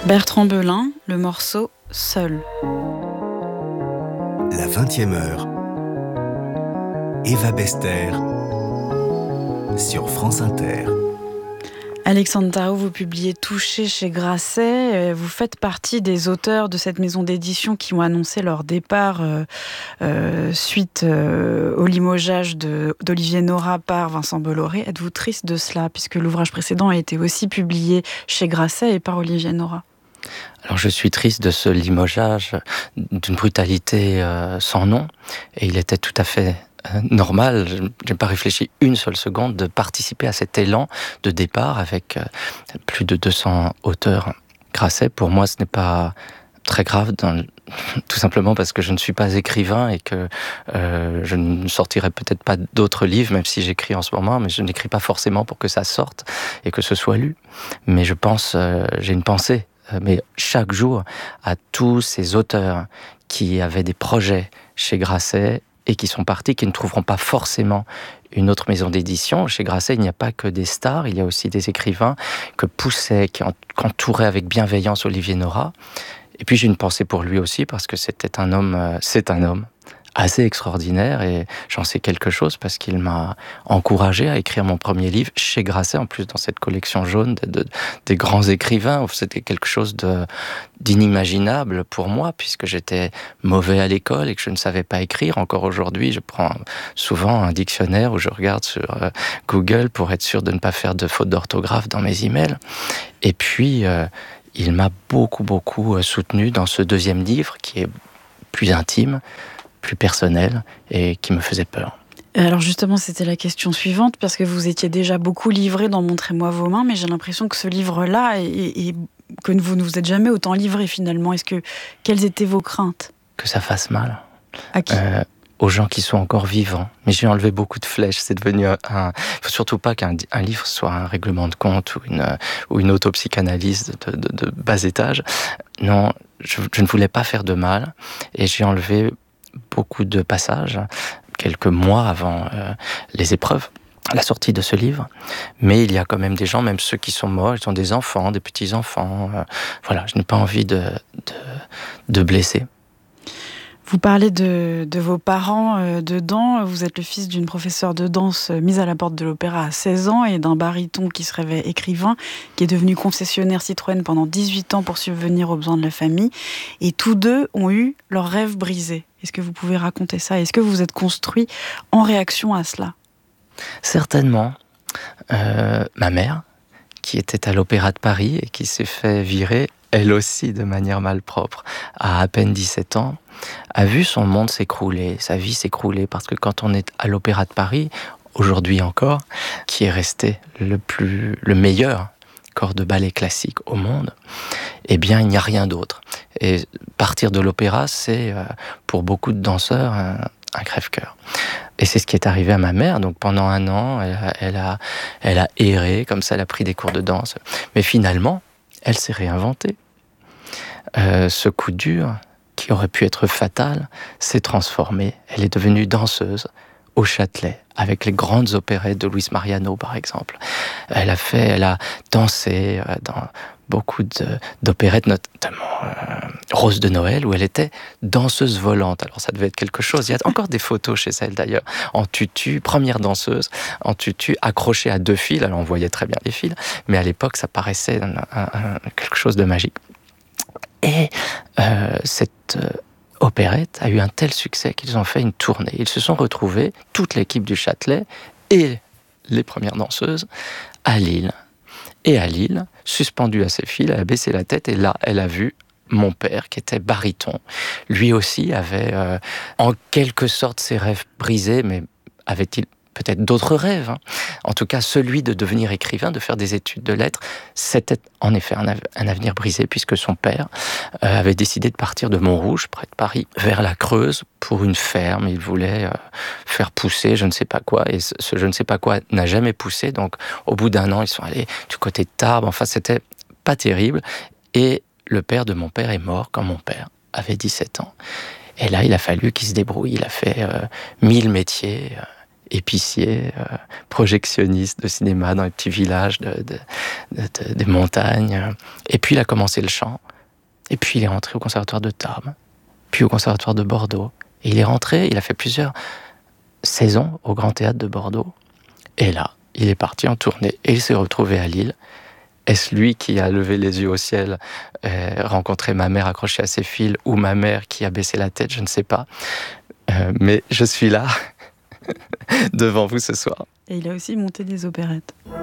Bertrand Belin, le morceau « Seul ». La 20e heure. Eva Bester sur France Inter. Alexandre Tarot, vous publiez Touché chez Grasset. Vous faites partie des auteurs de cette maison d'édition qui ont annoncé leur départ suite au limogeage d'Olivier Nora par Vincent Bolloré. Êtes-vous triste de cela, puisque l'ouvrage précédent a été aussi publié chez Grasset et par Olivier Nora? Alors je suis triste de ce limogeage d'une brutalité sans nom, et il était tout à fait normal, je n'ai pas réfléchi une seule seconde, de participer à cet élan de départ avec plus de 200 auteurs. Grasset, pour moi, ce n'est pas très grave, tout simplement parce que je ne suis pas écrivain et que je ne sortirai peut-être pas d'autres livres, même si j'écris en ce moment, mais je n'écris pas forcément pour que ça sorte et que ce soit lu. Mais je pense, j'ai une pensée, mais chaque jour, à tous ces auteurs qui avaient des projets chez Grasset et qui sont partis, qui ne trouveront pas forcément une autre maison d'édition. Chez Grasset, il n'y a pas que des stars, il y a aussi des écrivains que poussait, qui entouraient avec bienveillance Olivier Nora. Et puis j'ai une pensée pour lui aussi, parce que c'est un homme assez extraordinaire, et j'en sais quelque chose parce qu'il m'a encouragé à écrire mon premier livre chez Grasset, en plus dans cette collection jaune des grands écrivains. C'était quelque chose d'inimaginable pour moi, puisque j'étais mauvais à l'école et que je ne savais pas écrire. Encore aujourd'hui, je prends souvent un dictionnaire où je regarde sur Google pour être sûr de ne pas faire de fautes d'orthographe dans mes emails. Et puis il m'a beaucoup soutenu dans ce deuxième livre qui est plus intime, plus personnel et qui me faisait peur. Alors justement, c'était la question suivante, parce que vous étiez déjà beaucoup livré dans Montrez-moi vos mains, mais j'ai l'impression que ce livre-là, que vous ne vous êtes jamais autant livré finalement. Quelles étaient vos craintes? Que ça fasse mal. À qui? Aux gens qui sont encore vivants. Mais j'ai enlevé beaucoup de flèches. C'est devenu il faut surtout pas qu'un livre soit un règlement de compte ou une autopsychanalyse de bas étage. Non, je ne voulais pas faire de mal, et j'ai enlevé beaucoup de passages quelques mois avant les épreuves, la sortie de ce livre. Mais il y a quand même des gens, même ceux qui sont morts, ils ont des enfants, des petits-enfants. Voilà, je n'ai pas envie de blesser. Vous parlez de vos parents dedans. Vous êtes le fils d'une professeure de danse mise à la porte de l'opéra à 16 ans et d'un baryton qui se rêvait écrivain, qui est devenu concessionnaire Citroën pendant 18 ans pour subvenir aux besoins de la famille. Et tous deux ont eu leur rêve brisé. Est-ce que vous pouvez raconter ça? Est-ce que vous vous êtes construit en réaction à cela? Certainement. Ma mère, qui était à l'Opéra de Paris et qui s'est fait virer, elle aussi de manière malpropre, à peine 17 ans, a vu son monde s'écrouler, sa vie s'écrouler, parce que quand on est à l'Opéra de Paris, aujourd'hui encore, qui est resté le meilleur corps de ballet classique au monde, eh bien il n'y a rien d'autre. Et partir de l'opéra, c'est pour beaucoup de danseurs un crève-cœur. Et c'est ce qui est arrivé à ma mère. Donc pendant un an, elle a erré, comme ça elle a pris des cours de danse. Mais finalement, elle s'est réinventée. Ce coup dur, qui aurait pu être fatal, s'est transformé. Elle est devenue danseuse au Châtelet, avec les grandes opérettes de Luis Mariano, par exemple. Elle a dansé dans beaucoup d'opérettes, notamment Rose de Noël, où elle était danseuse volante. Alors ça devait être quelque chose. Il y a encore des photos chez elle, d'ailleurs, en tutu, première danseuse, en tutu, accrochée à 2 fils. Alors on voyait très bien les fils, mais à l'époque, ça paraissait quelque chose de magique. Et cette opérette a eu un tel succès qu'ils ont fait une tournée. Ils se sont retrouvés, toute l'équipe du Châtelet et les premières danseuses, à Lille. Et à Lille, suspendue à ses fils, elle a baissé la tête, et là, elle a vu mon père, qui était baryton. Lui aussi avait, en quelque sorte, ses rêves brisés, mais avait-il peut-être d'autres rêves, hein. En tout cas, celui de devenir écrivain, de faire des études de lettres, c'était en effet un avenir brisé, puisque son père avait décidé de partir de Montrouge, près de Paris, vers la Creuse, pour une ferme. Il voulait faire pousser je ne sais pas quoi, et ce je ne sais pas quoi n'a jamais poussé. Donc, au bout d'un an, ils sont allés du côté de Tarbes. Enfin, c'était pas terrible. Et le père de mon père est mort quand mon père avait 17 ans. Et là, il a fallu qu'il se débrouille. Il a fait 1000 métiers. épicier, projectionniste de cinéma dans les petits villages des montagnes. Et puis il a commencé le chant. Et puis il est rentré au conservatoire de Tarbes, puis au conservatoire de Bordeaux. Et il est rentré, il a fait plusieurs saisons au Grand Théâtre de Bordeaux. Et là, il est parti en tournée et il s'est retrouvé à Lille. Est-ce lui qui a levé les yeux au ciel, rencontré ma mère accrochée à ses fils, ou ma mère qui a baissé la tête, je ne sais pas. Mais je suis là, devant vous ce soir. Et il a aussi monté des opérettes.